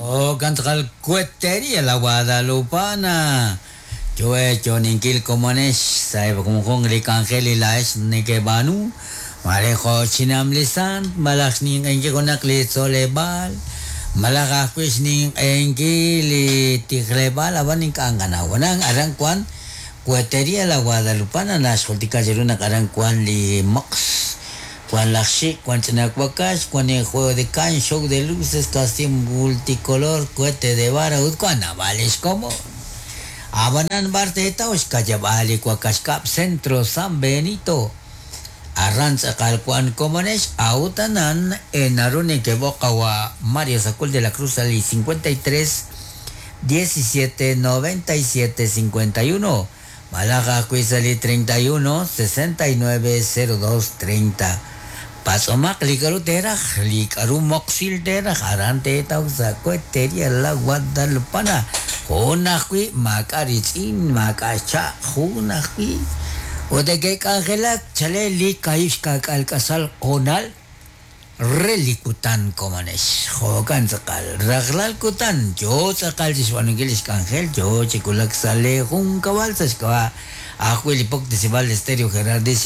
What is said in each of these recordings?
Oh, cantal cuetería la guadalupana. Yo he hecho ninkil como nesh, sabe como con ricangel y la es ni que banu. Marejo chinam lisan, malak ning enke konak li solebal. Malak akwis ning enke li tiglebal, aban ning kanganawanang arang kwan. Cuetería la guadalupana, las holticas de una arang kwan li mox. Cuando la chic, cuando se nacuacas, cuando el juego de can, show de luces, costume multicolor, cohete de vara, cuando vales como. Abanan Barteta, Oscayabali, Cuacascap, Centro, San Benito. Arranza Calcuan Comunes, Autanan, en Arune que Bocawa, Mario Sacul de la Cruz, Ali 53 17 97 51. Malaga Cuizali 31 69 02 30. Pasomak likaru terah, likaru moksil terah, harante tau sakueteria la guadalupana. Honakwi makaricin makacha honakwi. Odege kangelak chale li kaish kakal kasal honal relikutan komanes. Hokan sakal raglal kutan jo sakal jiswanugilis kangel jo chikulak sale hun kawal saskawa. Ajo el hipócrita se va al estéreo Gerard de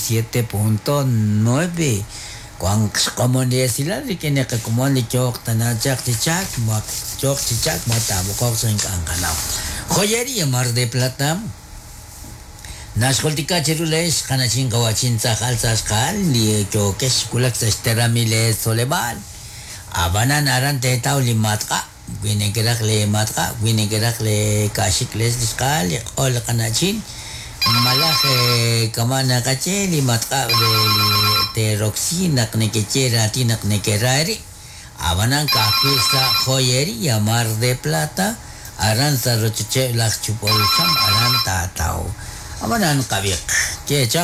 107.9. Cuando como le decía que ne que como le chok tana chak chichak mo chok chichak mata mo ko sen kan kanao. Joyería Mar de Plata. Nascoltica cherules kanachin kawachin sa kalsas kal li chokes kulak sa steramile solebal. Abanan arante tao limatka. Winegerak le matka, winegerak le kashikles diskal ol kanachin. Malaki kamana kache li matka de roxina knequechera tina knequerari abanan kakisa joyería Mar de Plata aranza rocheche la chupolcham aran tatao abanan kabik chechak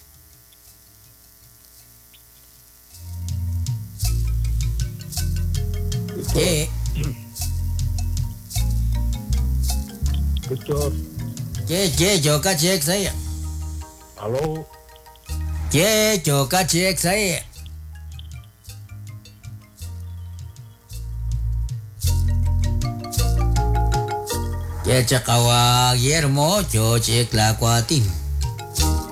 yo kachek saya. Halo. Yo kachek saya. Cakawa Guillermo, yo cek la cuatin.